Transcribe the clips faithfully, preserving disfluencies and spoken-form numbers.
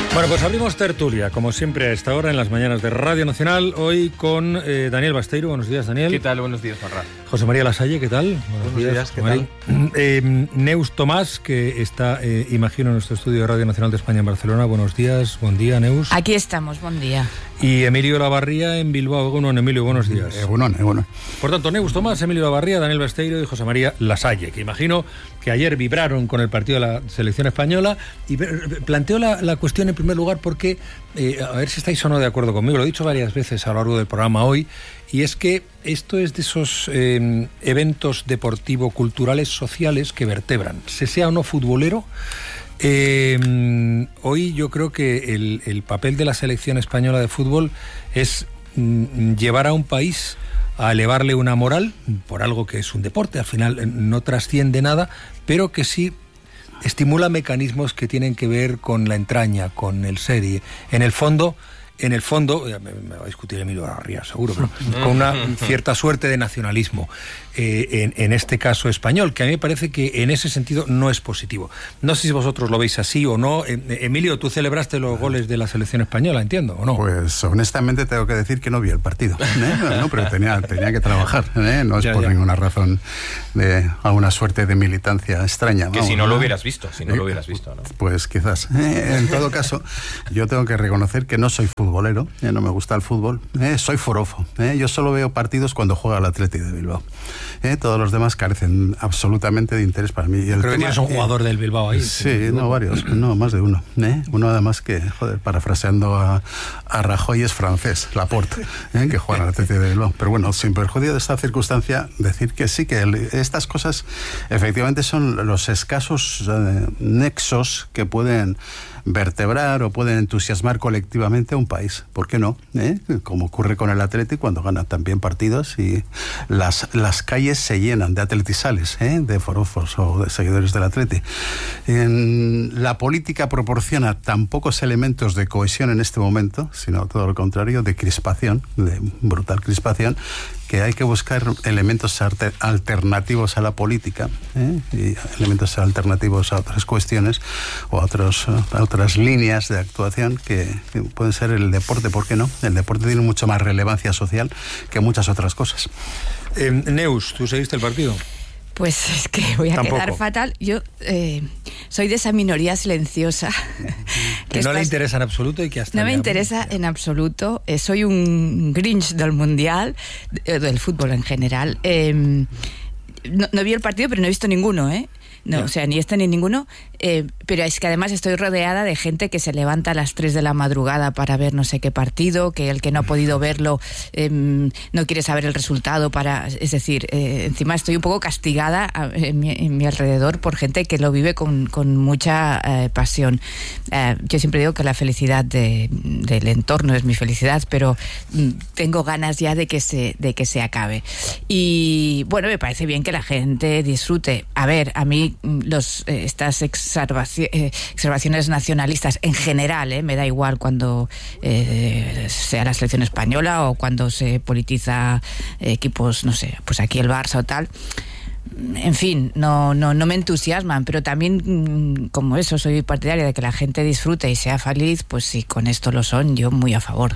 Bueno, pues abrimos tertulia, como siempre a esta hora en las mañanas de Radio Nacional, hoy con eh, Daniel Basteiro. Buenos días, Daniel. ¿Qué tal? Buenos días, Parra. José María Lasalle, ¿qué tal? Buenos, Buenos días, días, ¿qué María. tal? Eh, Neus Tomás, que está, eh, imagino, en nuestro estudio de Radio Nacional de España en Barcelona. Buenos días, buen día, Neus. Aquí estamos, buen día. Y Emilio Lavarría en Bilbao. Egunon, Emilio, buenos días. Egunon, Egunon. Por tanto, Neus Tomás, Emilio Lavarría, Daniel Basteiro y José María Lasalle, que imagino que ayer vibraron con el partido de la selección española. Y planteo la, la cuestión en primer lugar porque, eh, a ver si estáis o no de acuerdo conmigo, lo he dicho varias veces a lo largo del programa hoy, y es que esto es de esos eh, eventos deportivo-culturales sociales que vertebran, se sea o no futbolero. Eh, hoy yo creo que el, el papel de la selección española de fútbol es mm, llevar a un país a elevarle una moral por algo que es un deporte, al final no trasciende nada, pero que sí estimula mecanismos que tienen que ver con la entraña, con el ser, y en el fondo, en el fondo, me, me va a discutir Emilio Lavarría, seguro, pero con una cierta suerte de nacionalismo, eh, en, en este caso español, que a mí me parece que en ese sentido no es positivo. No sé si vosotros lo veis así o no. Eh, Emilio, tú celebraste los goles de la selección española, entiendo, ¿o no? Pues honestamente tengo que decir que no vi el partido, ¿eh? No, pero tenía, tenía que trabajar, ¿eh? No es ya, por ya. ninguna razón de alguna suerte de militancia extraña. Que vamos, si no, ¿no? lo hubieras visto, si no eh, lo hubieras visto, ¿no? Pues quizás. Eh, en todo caso, yo tengo que reconocer que no soy futbolero, eh, no me gusta el fútbol, eh, soy forofo. Eh, yo solo veo partidos cuando juega el Athletic de Bilbao. Eh, todos los demás carecen absolutamente de interés para mí. Y el Creo tema, que tienes un jugador eh, del Bilbao ahí. Sí, sí, no, varios, no, más de uno. ¿eh? Uno además que, joder, parafraseando a, a Rajoy, es francés, Laporte, ¿eh? que juega en el Athletic de Bilbao. Pero bueno, sin perjuicio de esta circunstancia, decir que sí, que el, estas cosas efectivamente son los escasos eh, nexos que pueden vertebrar o pueden entusiasmar colectivamente a un país. ¿Por qué no? ¿Eh? Como ocurre con el Athletic cuando ganan también partidos y las, las calles se llenan de atletisales, ¿eh? de forofos o de seguidores del Athletic. En la política proporciona tan pocos elementos de cohesión en este momento, sino todo lo contrario, de crispación, de brutal crispación, que hay que buscar elementos alternativos a la política, ¿eh? y elementos alternativos a otras cuestiones o a, otros, a otras líneas de actuación que, que pueden ser el deporte, ¿por qué no? El deporte tiene mucho más relevancia social que muchas otras cosas. Eh, Neus, ¿tú seguiste el partido? Pues es que voy a Tampoco. quedar fatal. Yo eh, soy de esa minoría silenciosa. que, que no estás... le interesa en absoluto y que hasta... No me interesa en absoluto. Eh, soy un Grinch del Mundial, eh, del fútbol en general. Eh, no, no vi el partido, pero no he visto ninguno, ¿eh? No, o sea, ni este ni ninguno, eh, pero es que además estoy rodeada de gente que se levanta a las tres de la madrugada para ver no sé qué partido, que el que no ha podido verlo eh, no quiere saber el resultado para, es decir, eh, encima estoy un poco castigada a, en, mi, en mi alrededor por gente que lo vive con, con mucha eh, pasión. Eh, yo siempre digo que la felicidad de, del entorno es mi felicidad, pero mm, tengo ganas ya de que se, de que se acabe. Y bueno, me parece bien que la gente disfrute. A ver, a mí los eh, estas exarvaci- eh, observaciones nacionalistas en general, eh, me da igual cuando eh, sea la selección española o cuando se politiza eh, equipos, no sé, pues aquí el Barça o tal. En fin, no, no, no me entusiasman, pero también, como eso, soy partidaria de que la gente disfrute y sea feliz, pues si con esto lo son, yo muy a favor.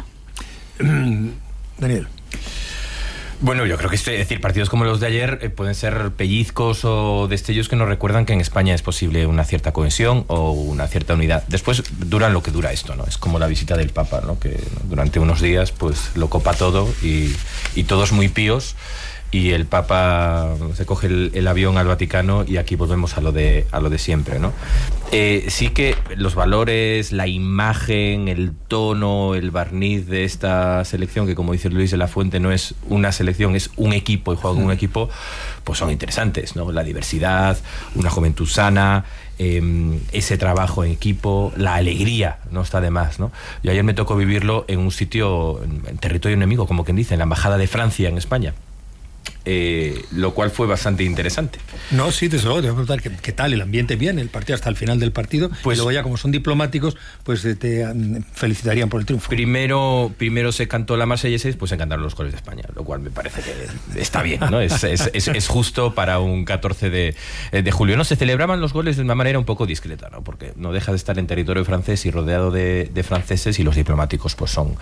Daniel. Bueno, yo creo que este, es decir, partidos como los de ayer eh, pueden ser pellizcos o destellos que nos recuerdan que en España es posible una cierta cohesión o una cierta unidad. Después duran lo que dura esto, ¿no? Es como la visita del Papa, ¿no? Que durante unos días pues lo copa todo y, y todos muy píos. Y el Papa se coge el, el avión al Vaticano y aquí volvemos a lo de, a lo de siempre, ¿no? Eh, sí que los valores, la imagen, el tono, el barniz de esta selección, que como dice Luis de la Fuente no es una selección, es un equipo y juega con un equipo, pues son interesantes, ¿no? La diversidad, una juventud sana, eh, ese trabajo en equipo, la alegría, no está de más, ¿no? Yo ayer me tocó vivirlo en un sitio, en, en territorio enemigo, como quien dice, en la Embajada de Francia en España. eh, lo cual fue bastante interesante. No, sí, desde luego, te voy a preguntar ¿qué, qué tal el ambiente bien, el partido hasta el final del partido, pues, y luego ya como son diplomáticos, pues te, te felicitarían por el triunfo. Primero, primero se cantó la Marsellesa y después se cantaron los goles de España, lo cual me parece que está bien, ¿no? Es, es, es, es justo para un catorce de, de julio. No, se celebraban los goles de una manera un poco discreta, ¿no? Porque no deja de estar en territorio francés y rodeado de, de franceses, y los diplomáticos pues son,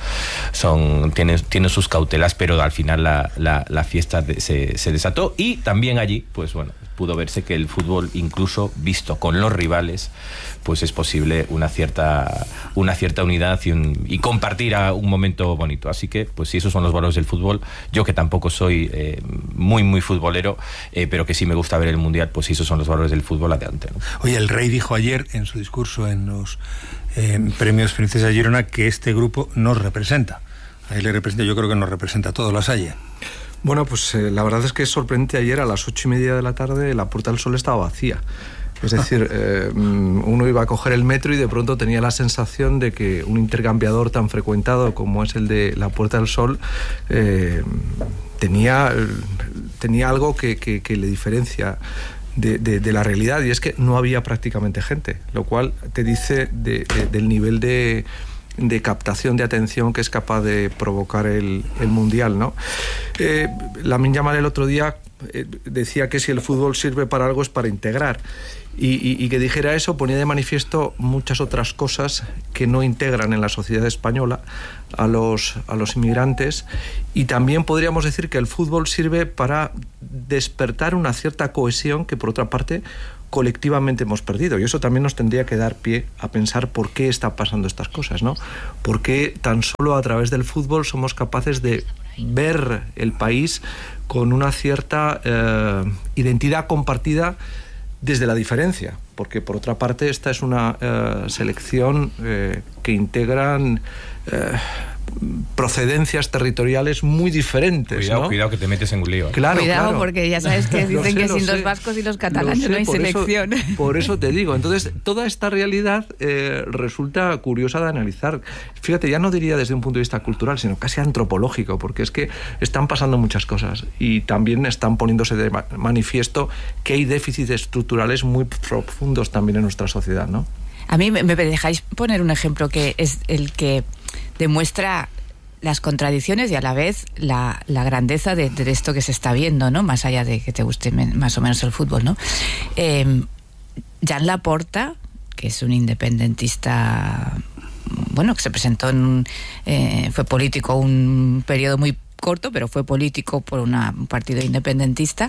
son tienen, tienen sus cautelas, pero al final la, la, la fiesta de, se, se desató, y también allí, pues bueno, pudo verse que el fútbol, incluso visto con los rivales, pues es posible una cierta una cierta unidad y, un, y compartir a un momento bonito. Así que, pues si esos son los valores del fútbol, yo que tampoco soy eh, muy, muy futbolero, eh, pero que sí me gusta ver el Mundial, pues si esos son los valores del fútbol, adelante, ¿no? Oye, el rey dijo ayer en su discurso en los eh, premios Princesa Girona que este grupo nos representa. Ahí le representa, yo creo que nos representa a todos, La Salle. Bueno, pues eh, la verdad es que es sorprendente. Ayer a las ocho y media de la tarde la Puerta del Sol estaba vacía. Es decir, eh, uno iba a coger el metro y de pronto tenía la sensación de que un intercambiador tan frecuentado como es el de la Puerta del Sol eh, tenía, tenía algo que, que, que le diferencia de, de, de la realidad, y es que no había prácticamente gente, lo cual te dice de, de, del nivel de... de captación de atención que es capaz de provocar el, el Mundial, ¿no? Eh, Lamine Yamal el otro día eh, decía que si el fútbol sirve para algo es para integrar, y, y, y que dijera eso ponía de manifiesto muchas otras cosas que no integran en la sociedad española a los, a los inmigrantes, y también podríamos decir que el fútbol sirve para despertar una cierta cohesión que, por otra parte, colectivamente hemos perdido, y eso también nos tendría que dar pie a pensar por qué está pasando estas cosas, ¿no? Por qué tan solo a través del fútbol somos capaces de ver el país con una cierta eh, identidad compartida desde la diferencia, porque por otra parte esta es una eh, selección eh, que integran eh, procedencias territoriales muy diferentes. Cuidado, ¿no? cuidado que te metes en un lío. ¿eh? Claro, Cuidado, claro. porque ya sabes que dicen sé, que sin sé. los vascos y los catalanes sé, no hay por selección. Eso, por eso te digo. Entonces, toda esta realidad eh, resulta curiosa de analizar. Fíjate, ya no diría desde un punto de vista cultural, sino casi antropológico, porque es que están pasando muchas cosas y también están poniéndose de manifiesto que hay déficits estructurales muy profundos también en nuestra sociedad, ¿no? A mí me, me dejáis poner un ejemplo que es el que demuestra las contradicciones y a la vez la, la grandeza de, de esto que se está viendo, ¿no? Más allá de que te guste más o menos el fútbol, ¿no? Eh, Jan Laporta, que es un independentista, bueno, que se presentó en un, eh, fue político un periodo muy corto, pero fue político por una, un partido independentista,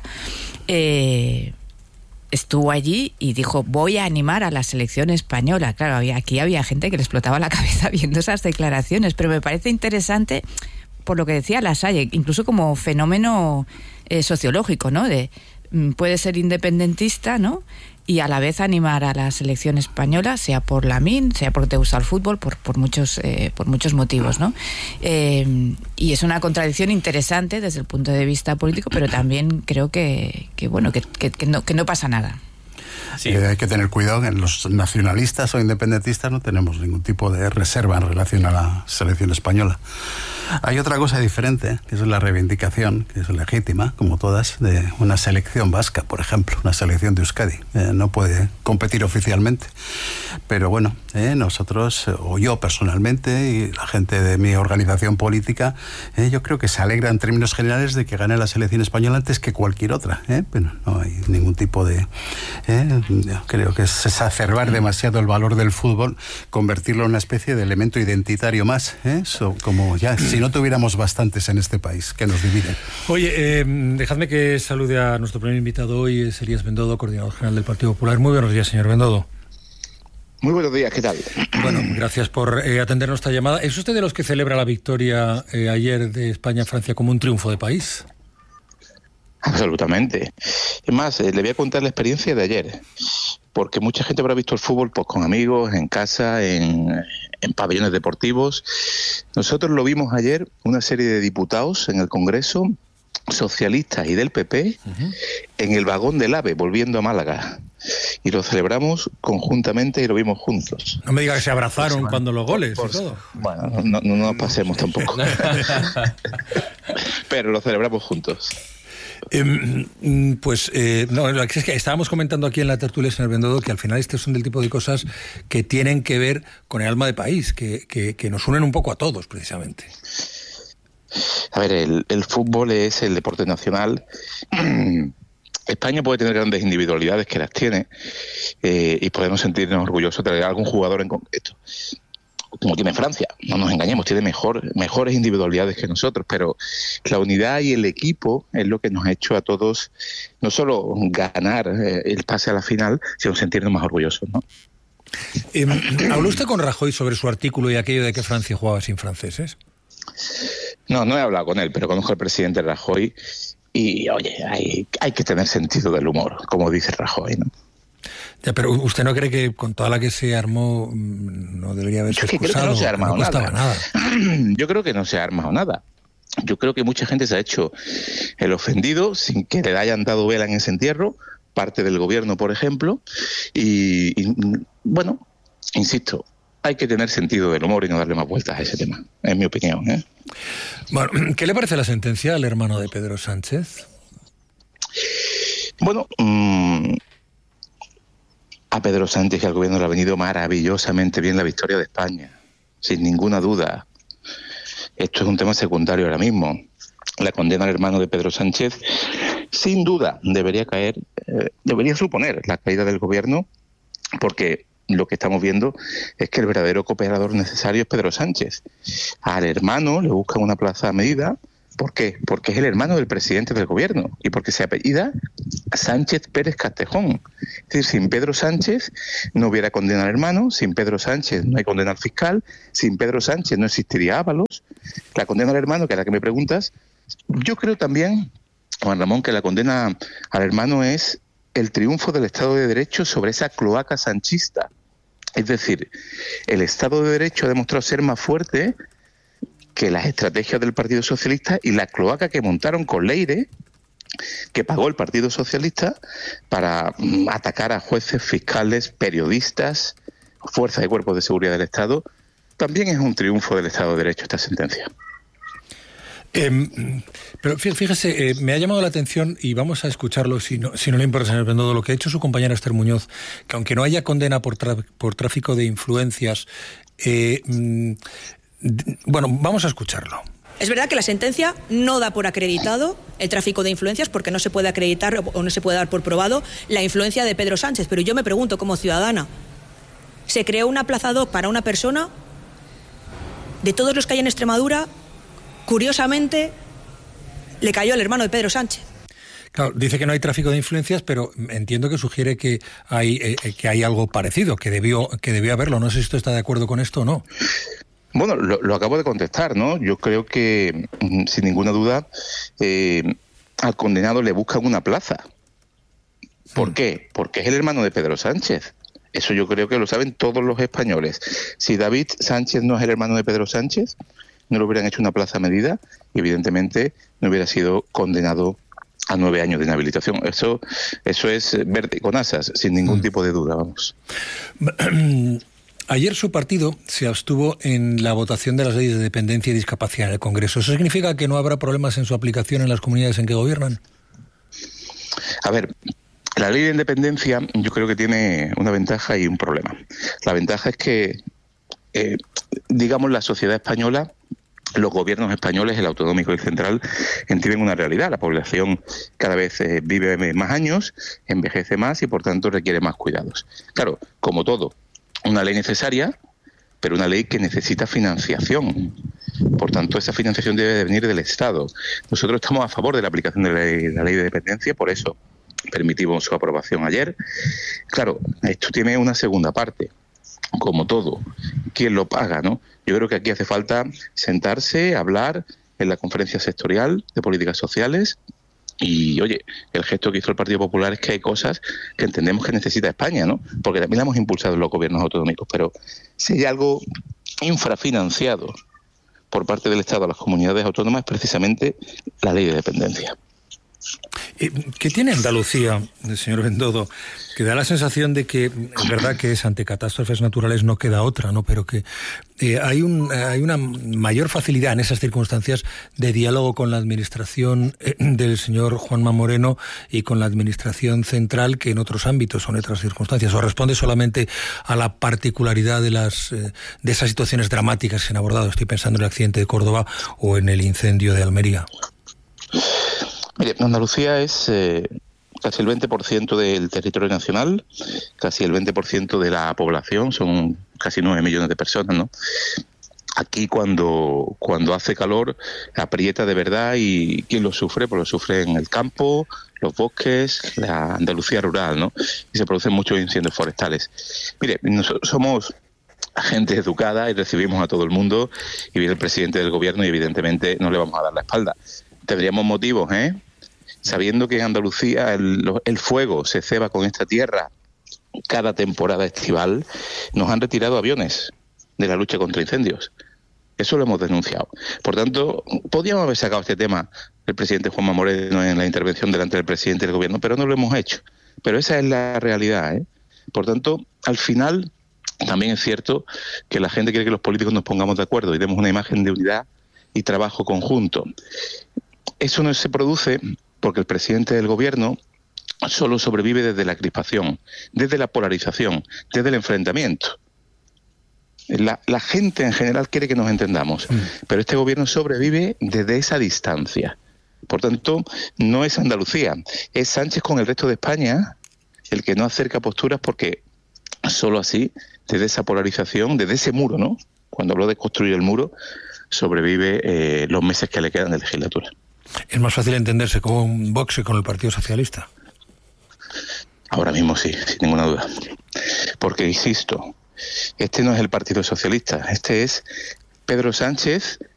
eh, estuvo allí y dijo, voy a animar a la selección española. Claro, había, aquí había gente que le explotaba la cabeza viendo esas declaraciones, pero me parece interesante por lo que decía La Salle, incluso como fenómeno eh, sociológico, ¿no? De puede ser independentista, ¿no? Y a la vez animar a la selección española, sea por Lamine, sea porque te gusta el fútbol, por, por muchos eh, por muchos motivos, ¿no? Eh, y es una contradicción interesante desde el punto de vista político, pero también creo que, que bueno, que, que, que, no, que no pasa nada. Sí. Eh, hay que tener cuidado, en los nacionalistas o independentistas no tenemos ningún tipo de reserva en relación a la selección española. Hay otra cosa diferente, que es la reivindicación, que es legítima, como todas, de una selección vasca, por ejemplo, una selección de Euskadi. Eh, no puede competir oficialmente, pero bueno, eh, nosotros, o yo personalmente, y la gente de mi organización política, eh, yo creo que se alegra en términos generales de que gane la selección española antes que cualquier otra, eh, pero no hay ningún tipo de... Eh, yo creo que es exacerbar demasiado el valor del fútbol, convertirlo en una especie de elemento identitario más, ¿eh? So, como ya, si no tuviéramos bastantes en este país que nos dividen. Oye, eh, dejadme que salude a nuestro primer invitado hoy, es Elías Bendodo, coordinador general del Partido Popular. Muy buenos días, señor Bendodo. Muy buenos días, ¿qué tal? Bueno, gracias por eh, atender nuestra llamada. ¿Es usted de los que celebra la victoria eh, ayer de España-Francia como un triunfo de país? Absolutamente. Es más, eh, le voy a contar la experiencia de ayer, porque mucha gente habrá visto el fútbol pues, con amigos, en casa, en, en pabellones deportivos. Nosotros lo vimos ayer, una serie de diputados en el Congreso, socialistas y del P P, uh-huh. en el vagón del AVE, volviendo a Málaga. Y lo celebramos conjuntamente y lo vimos juntos. No me diga que se abrazaron pues, cuando los goles por, y todo. Bueno, no, no nos pasemos tampoco. Pero lo celebramos juntos. Eh, pues eh, no, es que estábamos comentando aquí en la tertulia, señor Bendodo, que al final estos son del tipo de cosas que tienen que ver con el alma de país, que, que, que nos unen un poco a todos, precisamente. A ver, el, el fútbol es el deporte nacional. España puede tener grandes individualidades, que las tiene, eh, y podemos sentirnos orgullosos de algún jugador en concreto, como tiene Francia. No nos engañemos, tiene mejor, mejores individualidades que nosotros, pero la unidad y el equipo es lo que nos ha hecho a todos no solo ganar eh, el pase a la final, sino sentirnos más orgullosos, ¿no? Eh, ¿Habló usted con Rajoy sobre su artículo y aquello de que Francia jugaba sin franceses? No, no he hablado con él, pero conozco al presidente Rajoy y, oye, hay, hay que tener sentido del humor, como dice Rajoy, ¿no? Ya, pero ¿usted no cree que con toda la que se armó no debería haberse excusado? Yo creo que no se ha armado no costaba nada. nada. Yo creo que no se ha armado nada. Yo creo que mucha gente se ha hecho el ofendido sin que le hayan dado vela en ese entierro, parte del gobierno, por ejemplo, y, y bueno, insisto, hay que tener sentido del humor y no darle más vueltas a ese tema, en mi opinión, ¿eh? Bueno, ¿qué le parece la sentencia al hermano de Pedro Sánchez? Bueno, mmm, a Pedro Sánchez y al gobierno le ha venido maravillosamente bien la victoria de España, sin ninguna duda. Esto es un tema secundario ahora mismo. La condena al hermano de Pedro Sánchez, sin duda, debería caer, eh, debería suponer la caída del gobierno, porque lo que estamos viendo es que el verdadero cooperador necesario es Pedro Sánchez. Al hermano le buscan una plaza a medida. ¿Por qué? Porque es el hermano del presidente del gobierno y porque se apellida Sánchez Pérez Castejón. Es decir, sin Pedro Sánchez no hubiera condena al hermano, sin Pedro Sánchez no hay condena al fiscal, sin Pedro Sánchez no existiría Ábalos. La condena al hermano, que es la que me preguntas, yo creo también, Juan Ramón, que la condena al hermano es el triunfo del Estado de Derecho sobre esa cloaca sanchista. Es decir, el Estado de Derecho ha demostrado ser más fuerte que las estrategias del Partido Socialista y la cloaca que montaron con Leire, que pagó el Partido Socialista para mm, atacar a jueces, fiscales, periodistas, fuerzas y cuerpos de seguridad del Estado. También es un triunfo del Estado de Derecho esta sentencia. Eh, pero fíjese, eh, me ha llamado la atención, y vamos a escucharlo si no, si no le importa, señor Bendodo, lo que ha hecho su compañera Esther Muñoz, que aunque no haya condena por, tra- por tráfico de influencias, eh, mm, d- bueno, vamos a escucharlo. Es verdad que la sentencia no da por acreditado el tráfico de influencias, porque no se puede acreditar o no se puede dar por probado la influencia de Pedro Sánchez, pero yo me pregunto, como ciudadana, ¿se creó una plaza ad hoc para una persona? De todos los que hay en Extremadura, curiosamente, le cayó al hermano de Pedro Sánchez. Claro, dice que no hay tráfico de influencias, pero entiendo que sugiere que hay eh, que hay algo parecido, que debió que debió haberlo. No sé si usted está de acuerdo con esto o no. Bueno, lo, lo acabo de contestar, ¿no? Yo creo que, sin ninguna duda, eh, al condenado le buscan una plaza. ¿Por hmm. qué? Porque es el hermano de Pedro Sánchez. Eso yo creo que lo saben todos los españoles. Si David Sánchez no es el hermano de Pedro Sánchez, no le hubieran hecho una plaza a medida y evidentemente no hubiera sido condenado a nueve años de inhabilitación. Eso, eso es verde con asas, sin ningún mm. tipo de duda, vamos. Ayer su partido se abstuvo en la votación de las leyes de dependencia y discapacidad en el Congreso. ¿Eso significa que no habrá problemas en su aplicación en las comunidades en que gobiernan? A ver, la ley de independencia yo creo que tiene una ventaja y un problema. La ventaja es que, eh, digamos, la sociedad española, los gobiernos españoles, el autonómico y el central, entienden una realidad. La población cada vez eh, vive más años, envejece más y por tanto requiere más cuidados. Claro, como todo, una ley necesaria, pero una ley que necesita financiación. Por tanto, esa financiación debe de venir del Estado. Nosotros estamos a favor de la aplicación de la ley, de la ley de dependencia, por eso permitimos su aprobación ayer. Claro, esto tiene una segunda parte. Como todo, ¿quién lo paga, no? Yo creo que aquí hace falta sentarse, hablar en la conferencia sectorial de políticas sociales y, oye, el gesto que hizo el Partido Popular es que hay cosas que entendemos que necesita España, ¿no? Porque también la hemos impulsado en los gobiernos autonómicos, pero si hay algo infrafinanciado por parte del Estado a las comunidades autónomas es precisamente la ley de dependencia. ¿Qué tiene Andalucía, señor Bendodo? Que da la sensación de que, es verdad que es ante catástrofes naturales no queda otra, ¿no? Pero que eh, hay, un, hay una mayor facilidad en esas circunstancias de diálogo con la administración eh, del señor Juanma Moreno y con la administración central que en otros ámbitos o en otras circunstancias. ¿O responde solamente a la particularidad de, las, eh, de esas situaciones dramáticas que se han abordado? Estoy pensando en el accidente de Córdoba o en el incendio de Almería. Mire, Andalucía es eh, casi el veinte por ciento del territorio nacional, casi el veinte por ciento de la población, son casi nueve millones de personas, ¿no? Aquí cuando, cuando hace calor aprieta de verdad, y ¿quién lo sufre? Pues lo sufre en el campo, los bosques, la Andalucía rural, ¿no? Y se producen muchos incendios forestales. Mire, nosotros somos gente educada y recibimos a todo el mundo, y viene el presidente del gobierno y evidentemente no le vamos a dar la espalda. Tendríamos motivos, ¿eh? Sabiendo que en Andalucía el, el fuego se ceba con esta tierra cada temporada estival, nos han retirado aviones de la lucha contra incendios. Eso lo hemos denunciado. Por tanto, podíamos haber sacado este tema el presidente Juanma Moreno en la intervención delante del presidente del gobierno, pero no lo hemos hecho. Pero esa es la realidad, ¿eh? Por tanto, al final, también es cierto que la gente quiere que los políticos nos pongamos de acuerdo y demos una imagen de unidad y trabajo conjunto. Eso no se produce porque el presidente del gobierno solo sobrevive desde la crispación, desde la polarización, desde el enfrentamiento. La, la gente en general quiere que nos entendamos, mm. pero este gobierno sobrevive desde esa distancia. Por tanto, no es Andalucía, es Sánchez con el resto de España el que no acerca posturas, porque solo así, desde esa polarización, desde ese muro, ¿no? Cuando habló de construir el muro, sobrevive eh, los meses que le quedan de legislatura. ¿Es más fácil entenderse como un boxe con el Partido Socialista? Ahora mismo sí, sin ninguna duda. Porque, insisto, este no es el Partido Socialista, este es Pedro Sánchez